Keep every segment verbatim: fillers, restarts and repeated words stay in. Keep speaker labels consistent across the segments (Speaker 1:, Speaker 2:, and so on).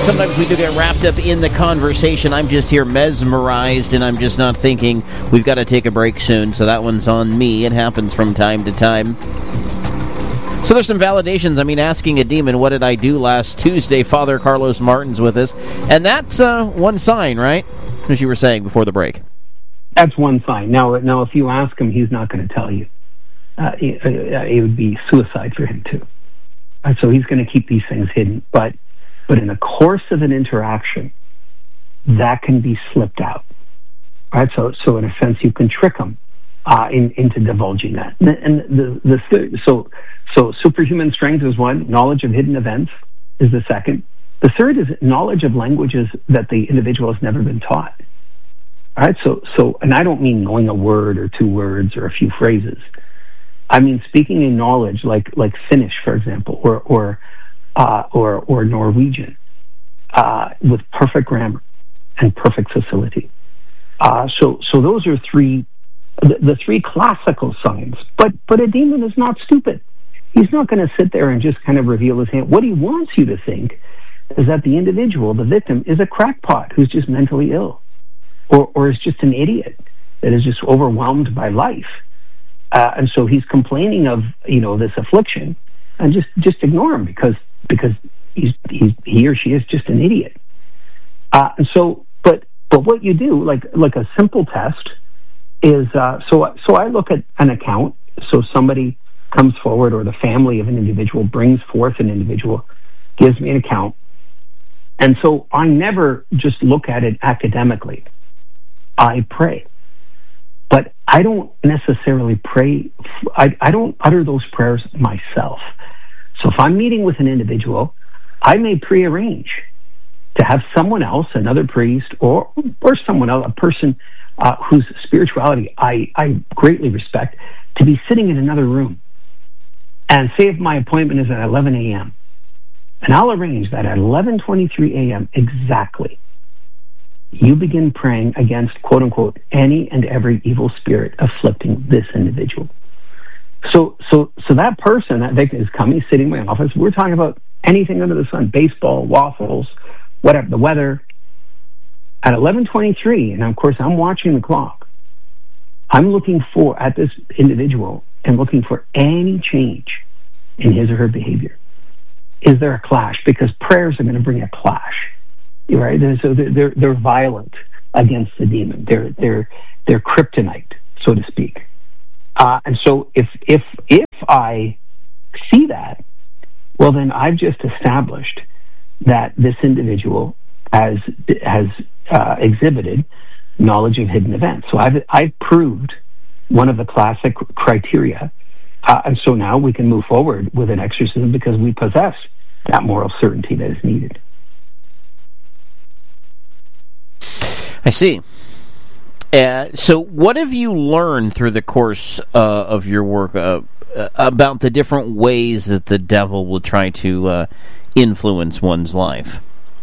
Speaker 1: Sometimes we do get wrapped up in the conversation. I'm just here mesmerized, and I'm just not thinking we've got to take a break soon, so that one's on me. It happens from time to time. So there's some validations. I mean, asking a demon, what did I do last Tuesday? Father Carlos Martin's with us. And that's uh, one sign, right? As you were saying before the break.
Speaker 2: That's one sign. Now, now if you ask him, he's not going to tell you. Uh, it, it would be suicide for him, too. And so he's going to keep these things hidden. But but in the course of an interaction, that can be slipped out. Right? So, so in a sense, you can trick him uh, in, into divulging that. And the, the, the so so superhuman strength is one. Knowledge of hidden events is the second. The third is knowledge of languages that the individual has never been taught. All right, so so, and I don't mean knowing a word or two words or a few phrases. I mean speaking in knowledge, like like Finnish, for example, or or uh, or, or Norwegian, uh, with perfect grammar and perfect facility. Uh, so so those are three, the, the three classical signs. But but a demon is not stupid. He's not going to sit there and just kind of reveal his hand. What he wants you to think is that the individual, the victim, is a crackpot who's just mentally ill. Or, or is just an idiot that is just overwhelmed by life. Uh, and so he's complaining of, you know, this affliction, and just, just ignore him because because he's, he's he or she is just an idiot. Uh, and so, but but what you do, like like a simple test, is uh, so so I look at an account. So somebody comes forward, or the family of an individual brings forth an individual, gives me an account, and so I never just look at it academically. I pray, but I don't necessarily pray. I, I don't utter those prayers myself. So if I'm meeting with an individual, I may prearrange to have someone else, another priest, or or someone else, a person uh, whose spirituality I, I greatly respect, to be sitting in another room. And say if my appointment is at eleven a.m., and I'll arrange that at eleven twenty-three a.m. exactly, you begin praying against, quote unquote, any and every evil spirit afflicting this individual. So, so, so that person, that victim, is coming, sitting in my office. We're talking about anything under the sun: baseball, waffles, whatever, the weather. At eleven twenty-three, and of course, I'm watching the clock. I'm looking for at this individual and looking for any change in his or her behavior. Is there a clash? Because prayers are going to bring a clash. Right, so they're, they're they're violent against the demon. They're they're they're kryptonite, so to speak. Uh, and so if if if I see that, well, then I've just established that this individual has has uh, exhibited knowledge of hidden events. So I've I've proved one of the classic criteria, uh, and so now we can move forward with an exorcism because we possess that moral certainty that is needed.
Speaker 1: I see. Uh, so what have you learned through the course uh, of your work uh, uh, about the different ways that the devil will try to uh, influence one's life?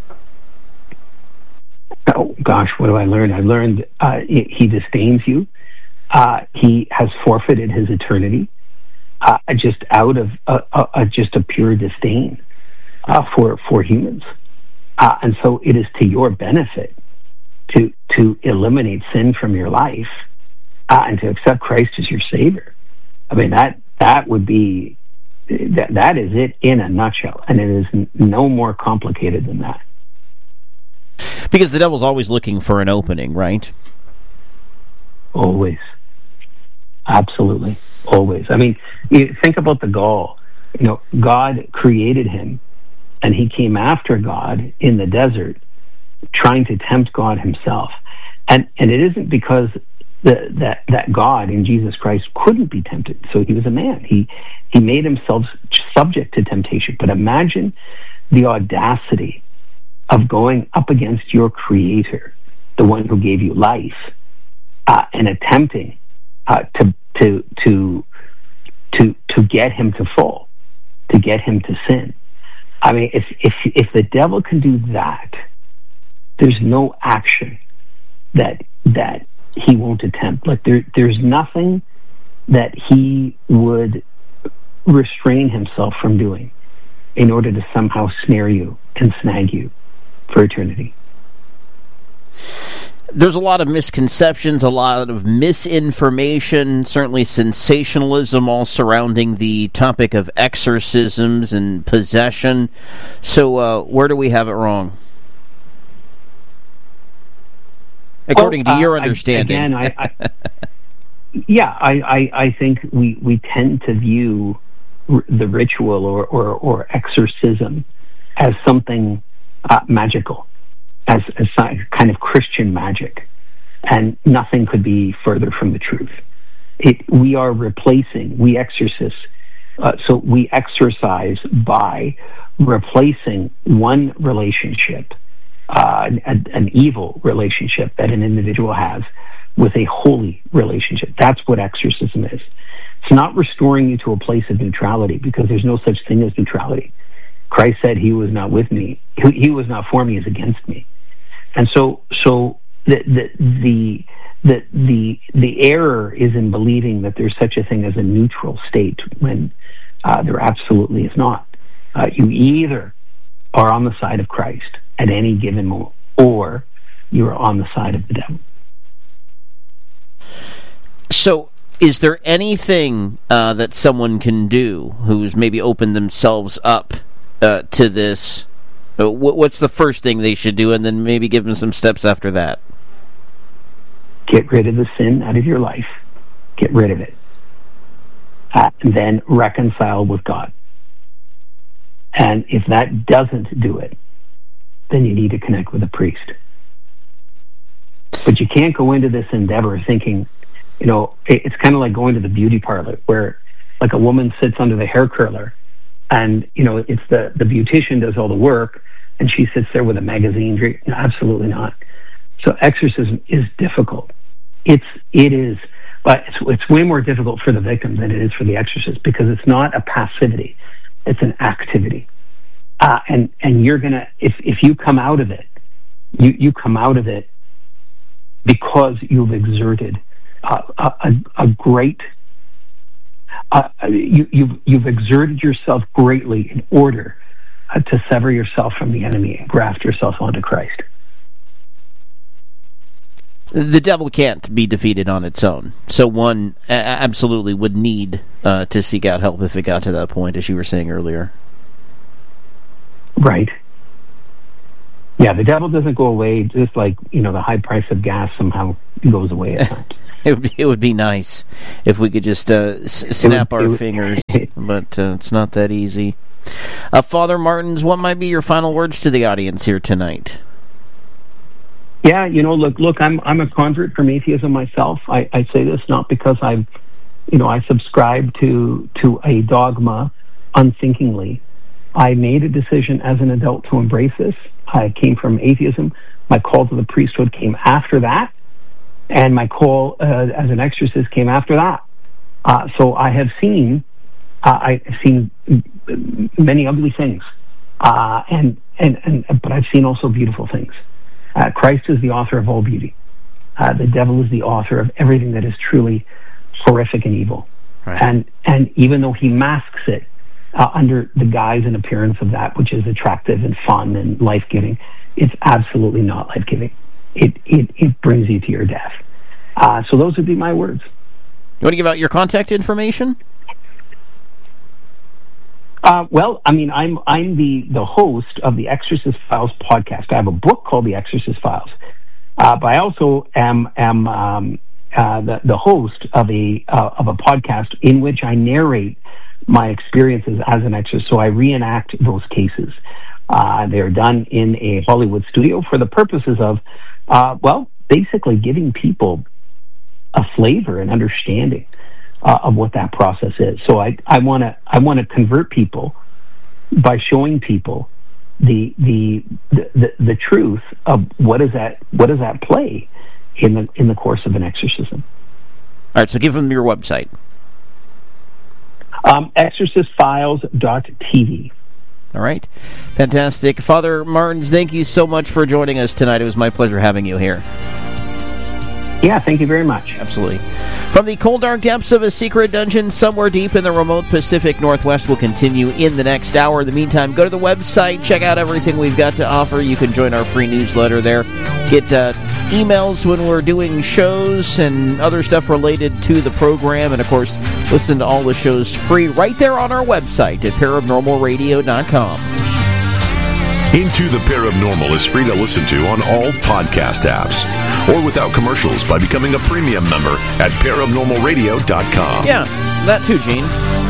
Speaker 2: Oh, gosh, what do I learn? I learned uh, he disdains you. Uh, he has forfeited his eternity uh, just out of uh, uh, just a pure disdain uh, for, for humans. Uh, and so it is to your benefit to to eliminate sin from your life uh, and to accept Christ as your Savior. I mean, that that would be, that that is it in a nutshell, and it is n- no more complicated than that.
Speaker 1: Because the devil's always looking for an opening, right?
Speaker 2: Always. Absolutely. Always. I mean, you think about the gall. You know, God created him, and he came after God in the desert, trying to tempt God himself. And and it isn't because the, that that God in Jesus Christ couldn't be tempted. So he was a man. He he made himself subject to temptation. But imagine the audacity of going up against your Creator, the one who gave you life, uh, and attempting uh, to to to to to get him to fall, to get him to sin. I mean, if if if the devil can do that, there's no action that that he won't attempt. Like there, there's nothing that he would restrain himself from doing in order to somehow snare you and snag you for eternity.
Speaker 1: There's a lot of misconceptions, a lot of misinformation, certainly sensationalism all surrounding the topic of exorcisms and possession. So uh, where do we have it wrong? According
Speaker 2: well,
Speaker 1: to your
Speaker 2: uh,
Speaker 1: understanding.
Speaker 2: I, again, I, I, yeah, I, I, I think we, we tend to view r- the ritual or, or, or exorcism as something uh, magical. As, as kind of Christian magic, and nothing could be further from the truth. It, we are replacing, we exorcists, uh, so we exorcise by replacing one relationship, uh, an, an evil relationship that an individual has, with a holy relationship. That's what exorcism is. It's not restoring you to a place of neutrality, because there's no such thing as neutrality. Christ said he was not with me, he, he was not for me, is against me. And so, so the the the the the, the error is in believing that there's such a thing as a neutral state when uh, there absolutely is not. Uh, you either are on the side of Christ at any given moment, or you are on the side of the devil.
Speaker 1: So, is there anything uh, that someone can do who's maybe opened themselves up uh, to this? What's the first thing they should do, and then maybe give them some steps after that?
Speaker 2: Get rid of the sin out of your life. Get rid of it. Uh, and then reconcile with God. And if that doesn't do it, then you need to connect with a priest. But you can't go into this endeavor thinking, you know, it's kind of like going to the beauty parlor where like a woman sits under the hair curler, and, you know, it's the, the beautician does all the work, and she sits there with a magazine. No, absolutely not. So exorcism is difficult. It's, it is, but it's, it's way more difficult for the victim than it is for the exorcist, because it's not a passivity. It's an activity. Uh, and, and you're going to, if, if you come out of it, you, you come out of it because you've exerted uh, a, a, a great Uh, you, you've, you've exerted yourself greatly in order uh, to sever yourself from the enemy and graft yourself onto Christ.
Speaker 1: The devil can't be defeated on its own. So one a- absolutely would need uh, to seek out help if it got to that point, as you were saying earlier.
Speaker 2: Right. Yeah, the devil doesn't go away just like, you know, the high price of gas somehow goes away at times.
Speaker 1: It would, be, it would be nice if we could just uh, s- snap
Speaker 2: would,
Speaker 1: our
Speaker 2: would,
Speaker 1: fingers, but uh, it's not that easy. Uh, Father Martins, what might be your final words to the audience here tonight?
Speaker 2: Yeah, you know, look, look, I'm I'm a convert from atheism myself. I, I say this not because I've, you know, I subscribe to to a dogma unthinkingly. I made a decision as an adult to embrace this. I came from atheism. My call to the priesthood came after that. And my call uh, as an exorcist came after that. Uh, so I have seen, uh, I've seen many ugly things, uh, and, and and but I've seen also beautiful things. Uh, Christ is the author of all beauty. Uh, the devil is the author of everything that is truly horrific and evil. Right. And and even though he masks it uh, under the guise and appearance of that which is attractive and fun and life-giving, it's absolutely not life-giving. It, it it brings you to your death. Uh, so those would be my words.
Speaker 1: You want to give out your contact information?
Speaker 2: Uh, well, I mean, I'm I'm the, the host of the Exorcist Files podcast. I have a book called The Exorcist Files, uh, but I also am am um, uh, the the host of a uh, of a podcast in which I narrate my experiences as an exorcist. So I reenact those cases. Uh, they're done in a Hollywood studio for the purposes of Uh, well, basically giving people a flavor and understanding uh, of what that process is. So I I want to I want to convert people by showing people the, the the the the truth of what is at what is at play in the in the course of an exorcism.
Speaker 1: All right, so give them your website.
Speaker 2: Um, exorcist files dot t v.
Speaker 1: All right. Fantastic. Father Martins, thank you so much for joining us tonight. It was my pleasure having you here.
Speaker 2: Yeah, thank you very much.
Speaker 1: Absolutely. From the cold, dark depths of a secret dungeon somewhere deep in the remote Pacific Northwest will continue in the next hour. In the meantime, go to the website, check out everything we've got to offer. You can join our free newsletter there. Get uh, emails when we're doing shows and other stuff related to the program. And, of course, listen to all the shows free right there on our website at paranormal radio dot com.
Speaker 3: Into the Paranormal is free to listen to on all podcast apps or without commercials by becoming a premium member at paranormal radio dot com.
Speaker 1: Yeah, that too, Gene.